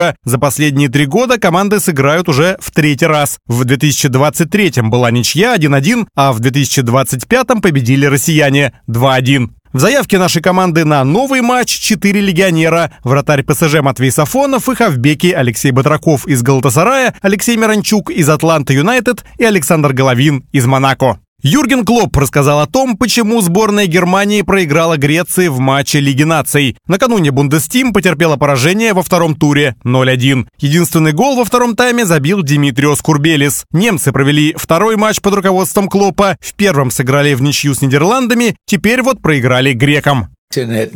За последние 3 года команды сыграют уже в 3-й раз. В 2023-м была ничья 1-1, а в 2025-м победили россияне 2-1. В заявке нашей команды на новый матч 4 легионера: вратарь ПСЖ Матвей Сафонов и хавбеки Алексей Батраков из Галатасарая, Алексей Миранчук из Атланта Юнайтед и Александр Головин из Монако. Юрген Клопп рассказал о том, почему сборная Германии проиграла Греции в матче Лиги наций. Накануне Бундестим потерпела поражение во втором туре 0-1. Единственный гол во втором тайме забил Димитриос Курбелис. Немцы провели второй матч под руководством Клоппа. В первом сыграли в ничью с Нидерландами, теперь вот проиграли грекам. Если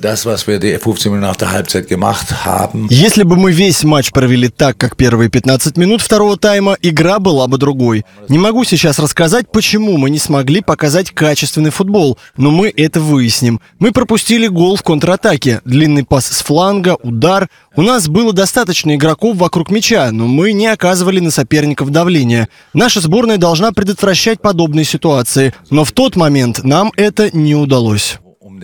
бы мы весь матч провели так, как первые 15 минут второго тайма, игра была бы другой. Не могу сейчас рассказать, почему мы не смогли показать качественный футбол, но мы это выясним. Мы пропустили гол в контратаке, длинный пас с фланга, удар. У нас было достаточно игроков вокруг мяча, но мы не оказывали на соперников давления. Наша сборная должна предотвращать подобные ситуации, но в тот момент нам это не удалось.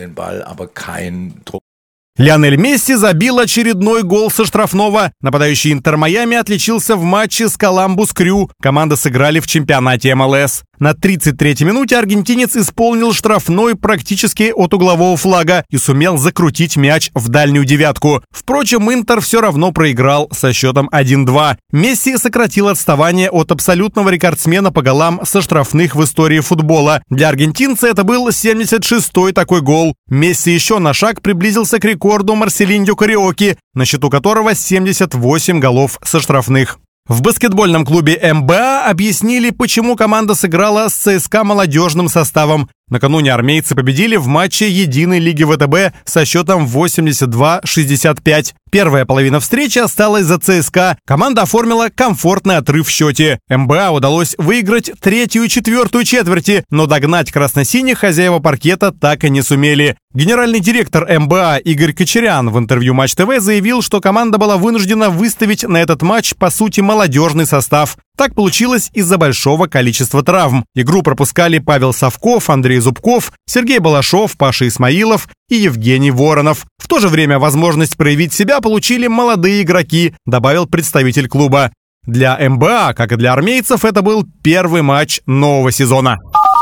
Лионель Месси забил очередной гол со штрафного. Нападающий Интер Майами отличился в матче с Коламбус Крю. Команды сыграли в чемпионате МЛС. На 33-й минуте аргентинец исполнил штрафной практически от углового флага и сумел закрутить мяч в дальнюю девятку. Впрочем, Интер все равно проиграл со счетом 1-2. Месси сократил отставание от абсолютного рекордсмена по голам со штрафных в истории футбола. Для аргентинца это был 76-й такой гол. Месси еще на шаг приблизился к рекорду Марселиньо Кариоки, на счету которого 78 голов со штрафных. В баскетбольном клубе МБА объяснили, почему команда сыграла с ЦСКА молодежным составом. Накануне армейцы победили в матче единой лиги ВТБ со счетом 82-65. Первая половина встречи осталась за ЦСКА. Команда оформила комфортный отрыв в счете. МБА удалось выиграть 3-ю и 4-ю четверти, но догнать красно-синих хозяева паркета так и не сумели. Генеральный директор МБА Игорь Кочерян в интервью Матч ТВ заявил, что команда была вынуждена выставить на этот матч, по сути, молодежный состав. Так получилось из-за большого количества травм. Игру пропускали Павел Савков, Андрей Зубков, Сергей Балашов, Паша Исмаилов и Евгений Воронов. В то же время возможность проявить себя получили молодые игроки, добавил представитель клуба. Для МБА, как и для армейцев, это был первый матч нового сезона.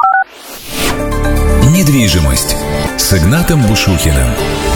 Недвижимость с Игнатом Бушухиным.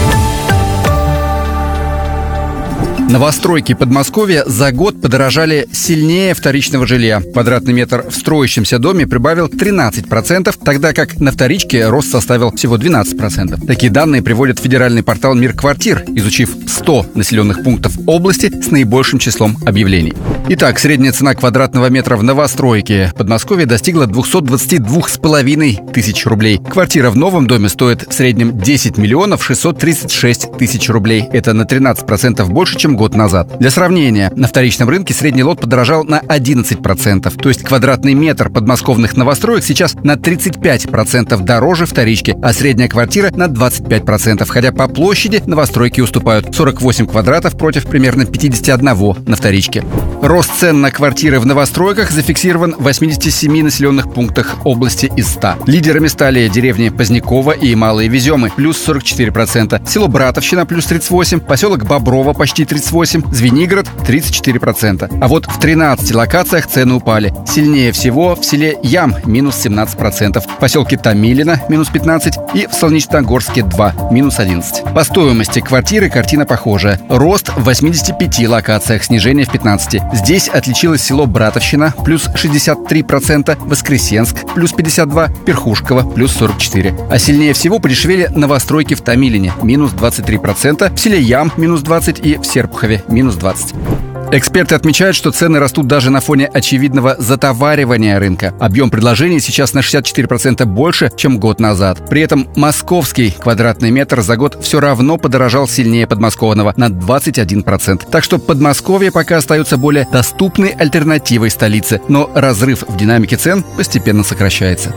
Новостройки Подмосковья за год подорожали сильнее вторичного жилья. Квадратный метр в строящемся доме прибавил 13%, тогда как на вторичке рост составил всего 12%. Такие данные приводит федеральный портал «Мир квартир», изучив 100 населенных пунктов области с наибольшим числом объявлений. Итак, средняя цена квадратного метра в новостройке Подмосковья достигла 222,5 тысяч рублей. Квартира в новом доме стоит в среднем 10 миллионов 636 тысяч рублей. Это на 13% больше, чем год назад. Для сравнения, на вторичном рынке средний лот подорожал на 11%. То есть квадратный метр подмосковных новостроек сейчас на 35% дороже вторички, а средняя квартира на 25%. Хотя по площади новостройки уступают: 48 квадратов против примерно 51 на вторичке. Рост цен на квартиры в новостройках зафиксирован в 87 населенных пунктах области из 100. Лидерами стали деревни Позднякова и Малые Веземы, плюс 44%, село Братовщина, плюс 38%, поселок Боброво, почти 38%, Звенигород 34%. А вот в 13 локациях цены упали. Сильнее всего в селе Ям минус 17%, в поселке Томилино минус 15% и в Солнечногорске 2 минус 11%. По стоимости квартиры картина похожая. Рост в 85 локациях, снижение в 15. Здесь отличилось село Братовщина плюс 63%, Воскресенск плюс 52%, Перхушково плюс 44%. А сильнее всего подешевели новостройки в Томилине минус 23%, в селе Ям минус 20% и в Серпухове минус 20%. Эксперты отмечают, что цены растут даже на фоне очевидного затоваривания рынка. Объем предложений сейчас на 64% больше, чем год назад. При этом московский квадратный метр за год все равно подорожал сильнее подмосковного на 21%. Так что Подмосковье пока остается более доступной альтернативой столице, но разрыв в динамике цен постепенно сокращается.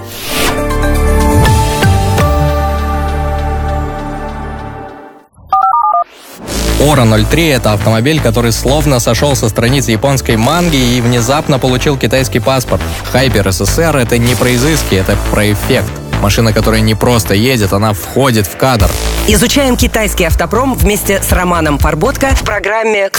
Ора 03 — это автомобиль, который словно сошел со страницы японской манги и внезапно получил китайский паспорт. Хайпер СССР — это не про изыски, это про эффект. Машина, которая не просто едет, она входит в кадр. Изучаем китайский автопром вместе с Романом Фарботко в программе